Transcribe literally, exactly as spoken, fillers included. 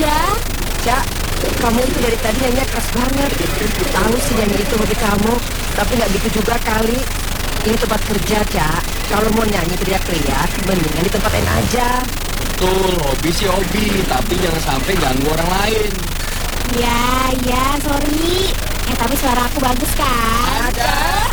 aja. Cak, kamu itu dari tadi nyanyi keras banget. Tahu sih nyanyi itu hobi kamu, tapi nggak gitu juga kali. Ini tempat kerja, Cak. Kalau mau nyanyi teriak-teriak, mendingan di tempat lain aja. Betul, hobi sih hobi, tapi jangan sampai ganggu orang lain. Ya, ya, sorry. Eh, tapi suara aku bagus kan? Ada.